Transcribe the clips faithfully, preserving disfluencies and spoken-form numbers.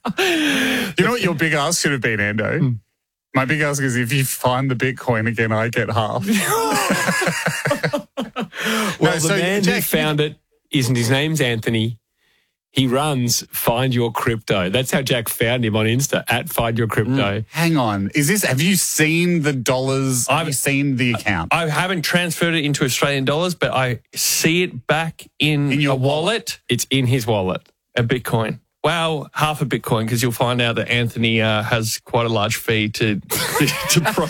You know what your big ask should have been, Ando? Mm. My big ask is if you find the Bitcoin again, I get half. Well, no, the so man Jack, who found it isn't. His name's Anthony. He runs Find Your Crypto. That's how Jack found him on Insta, at Find Your Crypto. Mm, hang on. Is this, have you seen the dollars? I've have you seen the account? I haven't transferred it into Australian dollars, but I see it back in, in your a wallet. wallet. It's in his wallet. A Bitcoin. Well, half a Bitcoin, because you'll find out that Anthony uh, has quite a large fee to... to, to pro-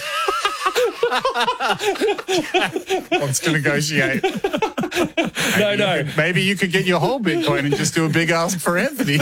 Wants to negotiate. No, maybe no. You could, maybe you could get your whole Bitcoin and just do a big ask for Anthony.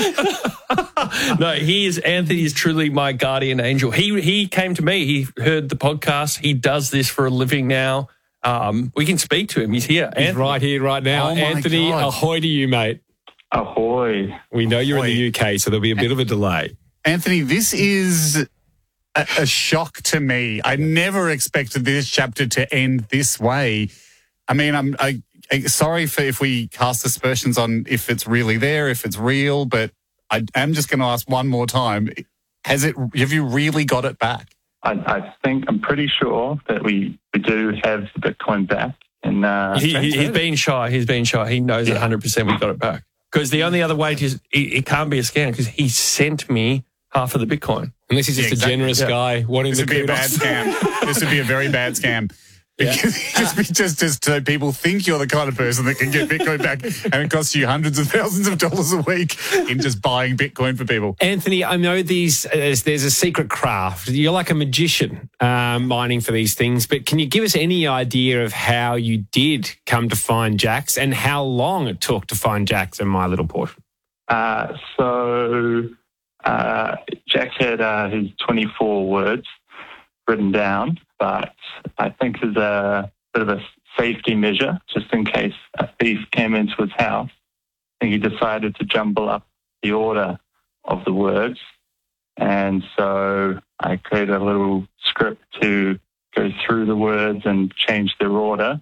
No, he is, Anthony is truly my guardian angel. He he came to me. He heard the podcast. He does this for a living now. Um, we can speak to him. He's here. He's Anthony. right here, right now. Oh my Anthony, God. ahoy to you, mate. Ahoy. We know you're Ahoy. in the U K, so there'll be a bit of a delay. Anthony, this is a, a shock to me. I never expected this chapter to end this way. I mean, I'm I, I, sorry for if we cast aspersions on if it's really there, if it's real, but I am just going to ask one more time. Has it? Have you really got it back? I, I think, I'm pretty sure that we, we do have the Bitcoin back. And uh, he, he, he's been shy. He's been shy. He knows Yeah. one hundred percent we got it back. Because the only other way to, it, it can't be a scam because he sent me half of the Bitcoin. Unless he's just Yeah, exactly. a generous Yeah. guy wanting This the would be a bad kudos. scam. This would be a very bad scam. Yeah. just, just, just so people think you're the kind of person that can get Bitcoin back and it costs you hundreds of thousands of dollars a week in just buying Bitcoin for people. Anthony, I know these. Uh, there's, there's a secret craft. You're like a magician um, mining for these things, but can you give us any idea of how you did come to find Jack's and how long it took to find Jack's and My Little Portion? Uh, so uh, Jack had uh, his twenty-four words written down, but I think as a bit of a safety measure, just in case a thief came into his house, I think he decided to jumble up the order of the words. And so I created a little script to go through the words and change their order.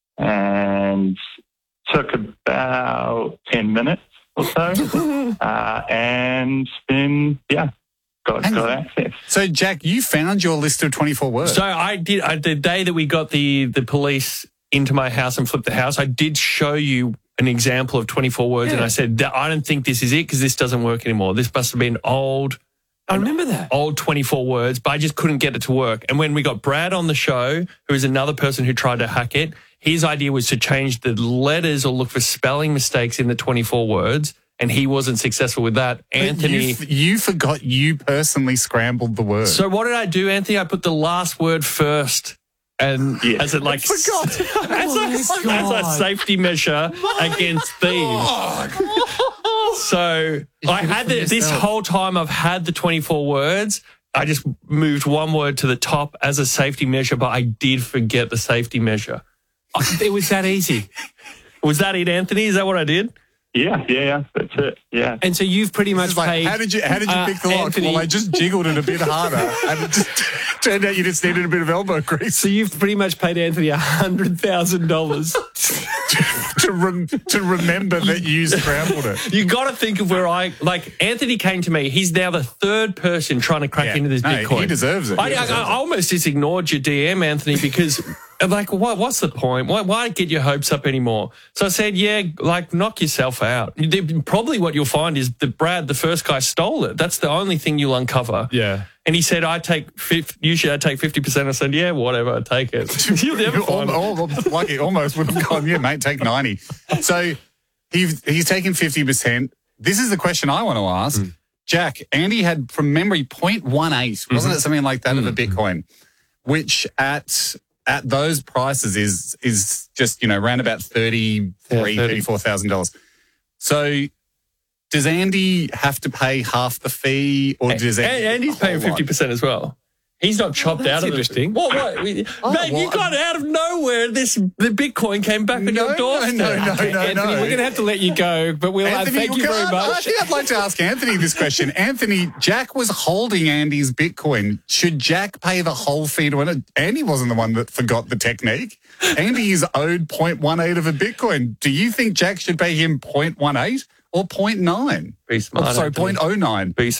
And took about ten minutes or so. uh, and then, yeah, got, Hang got on. access. So, Jack, you found your list of twenty-four words. So I did, I, the day that we got the, the police into my house and flipped the house, I did show you an example of twenty-four words. Yeah. And I said, I don't think this is it because this doesn't work anymore. This must have been old. I remember that. Old twenty-four words, but I just couldn't get it to work. And when we got Brad on the show, who is another person who tried to hack it, his idea was to change the letters or look for spelling mistakes in the twenty-four words, and he wasn't successful with that. But Anthony... You, f- you forgot you personally scrambled the word. So what did I do, Anthony? I put the last word first. And Yeah. as it like Forgot. as, a, Oh, as a God. safety measure against thieves. So I had the, this yourself. whole time I've had the twenty-four words. I just moved one word to the top as a safety measure, but I did forget the safety measure. It was that easy. Was that it, Anthony? Is that what I did? Yeah, yeah, yeah, that's it. Yeah. And so you've pretty much It's like, paid. how did you how did you uh, pick the lock? Anthony, Well, I just jiggled it a bit harder, and it just turned out you just needed a bit of elbow grease So you've pretty much paid Anthony a hundred thousand dollars. to rem- to remember that you scrambled it. You got to think of where I like. Anthony came to me. He's now the third person trying to crack Yeah. into this No, Bitcoin. he deserves it. I, He I, deserves I it. almost just ignored your D M, Anthony, because I'm like, what, what's the point? Why, why get your hopes up anymore? So I said, yeah, like knock yourself out. The- Probably what you'll find is that Brad, the first guy, stole it. That's the only thing you'll uncover. Yeah. And he said, I take fifty, usually I take fifty percent. I said, yeah, whatever, I take it. You'll never find it. Al- al- like it almost would have gone, yeah, mate, take ninety. So he's, he's taken fifty percent. This is the question I want to ask. Mm. Jack, Andy had, from memory, zero point one eight, Mm-hmm. wasn't it something like that Mm. of a Bitcoin, which at at those prices is is just, you know, around about thirty-three thousand dollars, Yeah, thirty. thirty-four thousand dollars. So does Andy have to pay half the fee, or does and, Andy and he's the whole paying lot? fifty percent as well. He's not chopped that's out of interesting. it. What? What? We- Oh, Mate, well, you got out of nowhere. This the Bitcoin came back on No, your doorstep. no, no, Okay, no, Anthony, no. we're going to have to let you go, but we'll uh, Anthony, thank you can very I- much. I think I'd like to ask Anthony this question. Anthony, Jack was holding Andy's Bitcoin. Should Jack pay the whole fee to it? Andy wasn't the one that forgot the technique. Andy is owed zero point one eight of a Bitcoin. Do you think Jack should pay him zero point one eight or zero point nine? Be smart. Oh, sorry, Anthony. zero point zero nine. Be